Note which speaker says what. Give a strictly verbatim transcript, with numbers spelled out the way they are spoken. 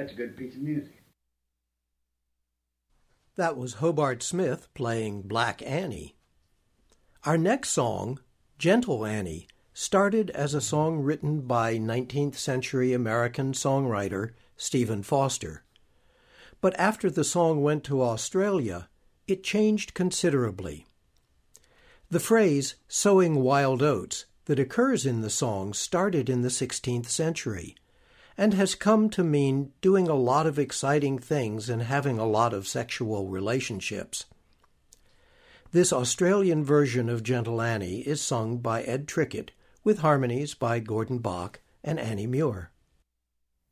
Speaker 1: That's a good piece of music.
Speaker 2: That was Hobart Smith playing Black Annie. Our next song, Gentle Annie, started as a song written by nineteenth century American songwriter Stephen Foster. But after the song went to Australia, it changed considerably. The phrase sowing wild oats that occurs in the song started in the sixteenth century and has come to mean doing a lot of exciting things and having a lot of sexual relationships. This Australian version of Gentle Annie is sung by Ed Trickett with harmonies by Gordon Bach and Annie Muir.